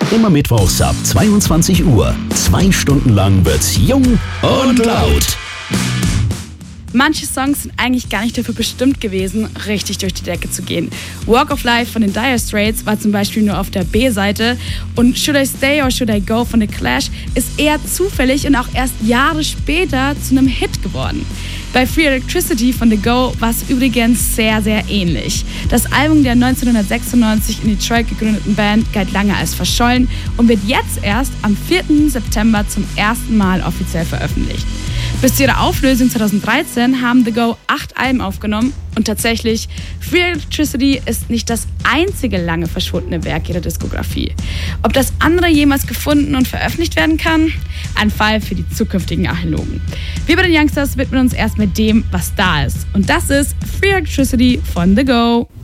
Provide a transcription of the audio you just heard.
Immer mittwochs ab 22 Uhr. 2 Stunden lang wird's jung und laut. Manche Songs sind eigentlich gar nicht dafür bestimmt gewesen, richtig durch die Decke zu gehen. Walk of Life von den Dire Straits war zum Beispiel nur auf der B-Seite und Should I Stay or Should I Go von The Clash ist eher zufällig und auch erst Jahre später zu einem Hit geworden. Bei Free Electricity von The Go war es übrigens sehr, sehr ähnlich. Das Album der 1996 in Detroit gegründeten Band galt lange als verschollen und wird jetzt erst am 4. September zum ersten Mal offiziell veröffentlicht. Bis zu ihrer Auflösung 2013 haben The Go 8 Alben aufgenommen und tatsächlich, Free Electricity ist nicht das einzige lange verschwundene Werk ihrer Diskografie. Ob das andere jemals gefunden und veröffentlicht werden kann? Ein Fall für die zukünftigen Archäologen. Wir bei den Youngstars widmen uns erst mit dem, was da ist. Und das ist Free Electricity von The Go.